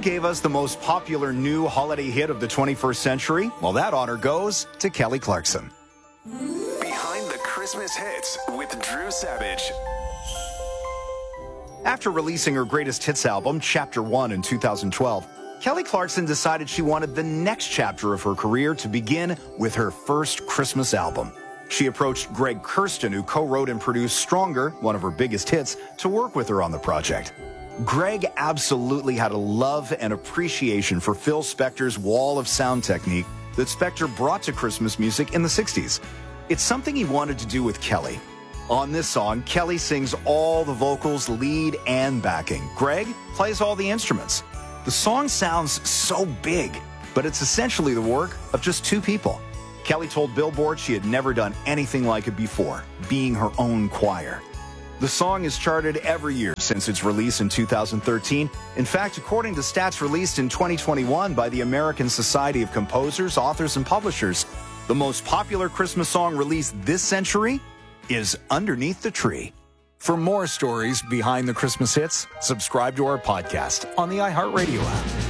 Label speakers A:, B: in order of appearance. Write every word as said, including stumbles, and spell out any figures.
A: gave us the most popular new holiday hit of the twenty-first century? Well, that honor goes to Kelly Clarkson.
B: Behind the Christmas Hits with Drew Savage.
A: After releasing her greatest hits album, Chapter One, in two thousand twelve, Kelly Clarkson decided she wanted the next chapter of her career to begin with her first Christmas album. She approached Greg Kurstin, who co-wrote and produced Stronger, one of her biggest hits, to work with her on the project. Greg absolutely had a love and appreciation for Phil Spector's wall of sound technique that Spector brought to Christmas music in the sixties. It's something he wanted to do with Kelly. On this song, Kelly sings all the vocals, lead and backing. Greg plays all the instruments. The song sounds so big, but it's essentially the work of just two people. Kelly told Billboard she had never done anything like it before, being her own choir. The song has charted every year since its release in two thousand thirteen. In fact, according to stats released in twenty twenty-one by the American Society of Composers, Authors, and Publishers, the most popular Christmas song released this century is Underneath the Tree. For more stories behind the Christmas hits, subscribe to our podcast on the iHeartRadio app.